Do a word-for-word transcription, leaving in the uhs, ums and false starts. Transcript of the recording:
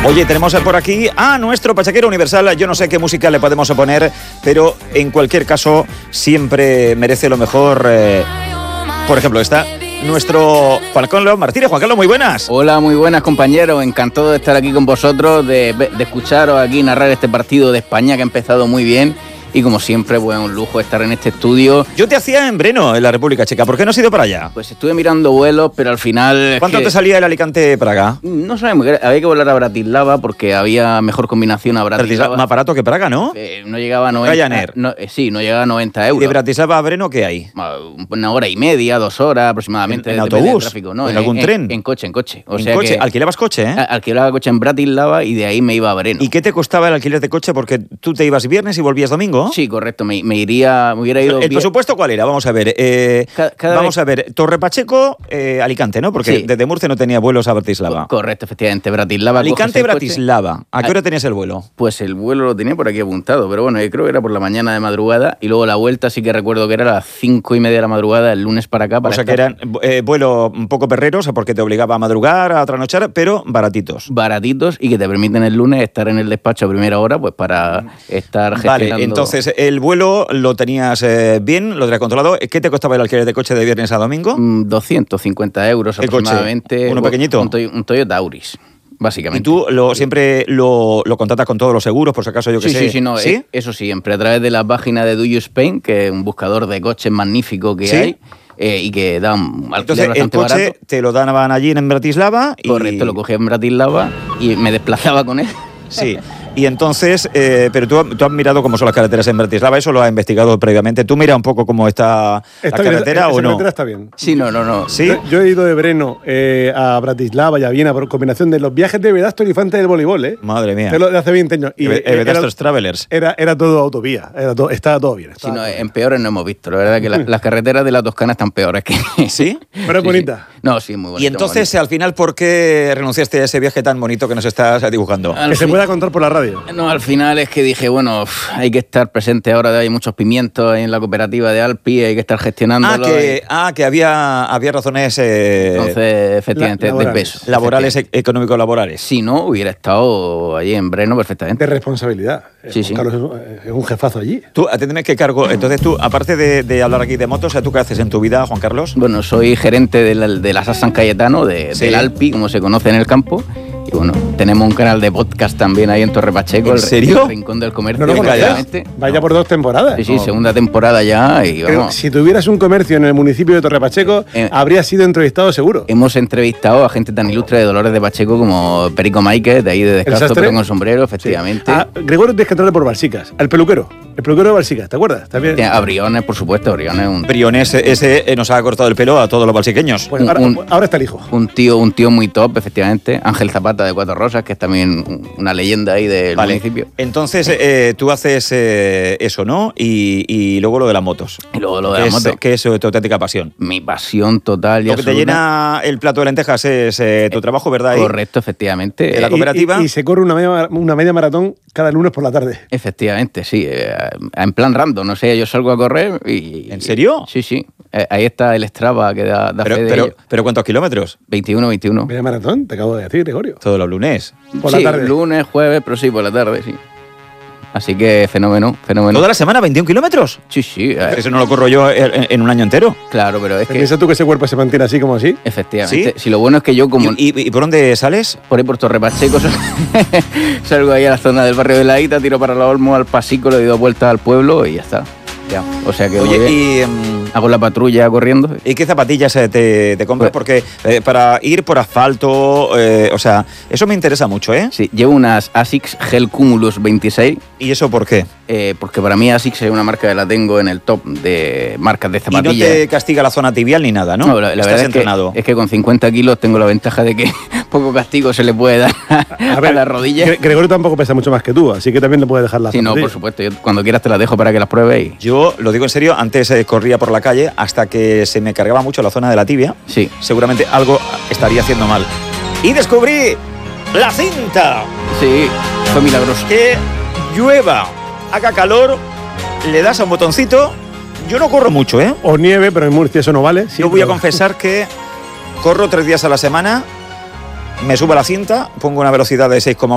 Oye, tenemos por aquí a nuestro pachaquero universal. Yo no sé qué música le podemos poner, pero en cualquier caso siempre merece lo mejor. Eh, por ejemplo, está nuestro Juan Carlos Martínez. Juan Carlos, muy buenas. Hola, muy buenas, compañeros. Encantado de estar aquí con vosotros, de, de escucharos aquí narrar este partido de España que ha empezado muy bien. Y como siempre, pues un lujo estar en este estudio. Yo te hacía en Breno, en la República Checa. ¿Por qué no has ido para allá? Pues estuve mirando vuelos, pero al final... ¿Cuánto es que te salía el Alicante-Praga? No sabemos, había que volar a Bratislava porque había mejor combinación a Bratislava. Más barato que Praga, ¿no? Eh, no llegaba a noventa... Ryanair. No, eh, sí, no llegaba a noventa euros. ¿Y de Bratislava a Breno qué hay? Una hora y media, dos horas aproximadamente. ¿En, en autobús? Tráfico, ¿no? ¿En algún en, tren? En, en coche, en coche. O ¿En sea coche? Que ¿Alquilabas coche, eh? Alquilaba coche en Bratislava y de ahí me iba a Breno. ¿Y qué te costaba el alquiler de coche? Porque tú te ibas viernes y volvías domingo. Sí, correcto. Me, me iría, me hubiera ido... ¿El presupuesto cuál era? Vamos a ver. Eh, cada, cada vamos vez... a ver. Torre Pacheco, eh, Alicante, ¿no? Porque sí. Desde Murcia no tenía vuelos a Bratislava. Correcto, efectivamente. Bratislava. Alicante, Bratislava. ¿A qué hora tenías el vuelo? Pues el vuelo lo tenía por aquí apuntado, pero bueno, yo creo que era por la mañana de madrugada y luego la vuelta sí que recuerdo que era a las cinco y media de la madrugada el lunes para acá. Para o sea estar... que eran eh, vuelos un poco perreros porque te obligaba a madrugar, a trasnochar, pero baratitos. Baratitos y que te permiten el lunes estar en el despacho a primera hora pues para estar gestionando... Vale, entonces el vuelo lo tenías eh, bien, lo tenías controlado. ¿Qué te costaba el alquiler de coche de viernes a domingo? doscientos cincuenta euros aproximadamente. Coche? ¿Uno pequeñito? Un, un Toyota Auris. Básicamente. ¿Y tú lo, siempre lo, lo contratas con todos los seguros, por si acaso yo que sí, sé? Sí, sí, no, ¿Sí? Eso siempre, a través de la página de Do You Spain, que es un buscador de coches magnífico que ¿Sí? hay, eh, y que da un alquiler Entonces, bastante el coche barato. Te lo daban allí en Bratislava. Y... Correcto, lo cogía en Bratislava y me desplazaba con él. Sí. Y entonces, eh, pero tú, tú has mirado cómo son las carreteras en Bratislava, eso lo has investigado previamente. ¿Tú mira un poco cómo está, está la bien, carretera esa, o no? La carretera está bien. Sí, no, no, no. ¿Sí? Yo, yo he ido de Breno eh, a Bratislava y a Viena por combinación de los viajes de Vedastos y Infante del voleibol, ¿eh? Madre mía. De, lo, de hace veinte años. Y eh, Vedastos Travelers. Era, era todo autovía, era todo, estaba todo bien. Estaba sí, no, todo en bien. peores no hemos visto. La verdad que la, las carreteras de la Toscana están peores que... ¿Sí? Pero es sí, bonita. Sí. No, sí, muy bonita. Y entonces, bonito. al final, ¿por qué renunciaste a ese viaje tan bonito que nos estás dibujando? Al que fin... se pueda contar por la radio. No, al final es que dije, bueno, hay que estar presente ahora, hay muchos pimientos en la cooperativa de Alpi, hay que estar gestionándolo. Ah, que, y... ah, que había, había razones... Eh, Entonces, efectivamente, la, de peso. Laborales, económico-laborales. Si no, hubiera estado allí en Breno perfectamente. De responsabilidad. Sí, sí. Carlos es un jefazo allí. Tú, atiéndeme qué cargo. Entonces tú, aparte de, de hablar aquí de motos, ¿tú qué haces en tu vida, Juan Carlos? Bueno, soy gerente de la, de la S A S San Cayetano, de, sí. del Alpi, como se conoce en el campo. Y bueno, tenemos un canal de podcast también ahí en Torre Pacheco. ¿En serio? El Rincón del Comercio. No, no, no, Vaya por dos temporadas. Sí, sí, no. segunda temporada ya. Y Creo, vamos. si tuvieras un comercio en el municipio de Torre Pacheco, eh, habrías sido entrevistado seguro. Hemos entrevistado a gente tan ilustre de Dolores de Pacheco como Perico Maíquez, de ahí de Descalzo, pero con sombrero, efectivamente. Sí. Ah, Gregorio tienes que entrarle por Balsicas, al peluquero. El peluquero de Balsicas, ¿te acuerdas? ¿También? A Briones, por supuesto, Briones. Un... Briones, ese nos ha cortado el pelo a todos los balsiqueños. Pues ahora, un, ahora está el hijo. Un tío, un tío muy top, efectivamente. Ángel Zapata de Cuatro Rosas, que es también una leyenda ahí del vale. municipio. Entonces, eh, tú haces eh, eso, ¿no? Y, y luego lo de las motos. Y luego lo de las motos. ¿Qué es tu auténtica pasión? Mi pasión total y Lo que te llena el plato de lentejas es eh, tu trabajo, ¿verdad? Correcto, efectivamente. En la cooperativa. Y, y, y se corre una media, una media maratón cada lunes por la tarde. Efectivamente, sí. Eh, en plan random, no sé, yo salgo a correr y... ¿En serio? Y, sí, sí. Eh, ahí está el Strava que da, da pero, fe de pero, ello. ¿Pero cuántos kilómetros? veintiuno, veintiuno. ¿Media maratón? Te acabo de decir, Gregorio. Todos los lunes. Por sí, la tarde. Lunes, jueves, pero sí, por la tarde, sí. Así que fenómeno, fenómeno. ¿Toda la semana veintiún kilómetros? Sí, sí. Eh. Eso no lo corro yo en, en un año entero. Claro, pero es que... ¿Piensas tú que ese cuerpo se mantiene así como así? Efectivamente. ¿Sí? Si lo bueno es que yo como... ¿Y, y, y por dónde sales? Por ahí por Torre Pacheco. Salgo ahí a la zona del barrio de la Ita, tiro para la Olmo al Pasico, le doy dos vueltas al pueblo y ya está. Ya. O sea que Oye, y... Um, hago la patrulla corriendo. ¿Y qué zapatillas te, te compras? Pues, Porque eh, para ir por asfalto, eh, o sea, eso me interesa mucho, ¿eh? Sí, llevo unas Asics Gel Cumulus veintiséis. ¿Y eso por qué? Eh, porque para mí Asics es una marca que la tengo en el top de marcas de zapatillas. Y no te castiga la zona tibial ni nada, ¿no? No, la, la Estás verdad entrenado. Es que, es que con cincuenta kilos tengo la ventaja de que poco castigo se le puede dar a, a, ver, a la rodilla. Gregorio tampoco pesa mucho más que tú, así que también le puedes dejar la Sí, no, por supuesto. Yo cuando quieras te las dejo para que las pruebes. Y... Yo lo digo en serio, antes eh, corría por la calle hasta que se me cargaba mucho la zona de la tibia. Sí. Seguramente algo estaría haciendo mal. Y descubrí la cinta. Sí, fue milagroso. Que llueva, haga calor, le das a un botoncito. Yo no corro mucho, ¿eh? O nieve, pero en Murcia eso no vale. Sí, Yo voy pero... a confesar que corro tres días a la semana, me subo a la cinta, pongo una velocidad de seis coma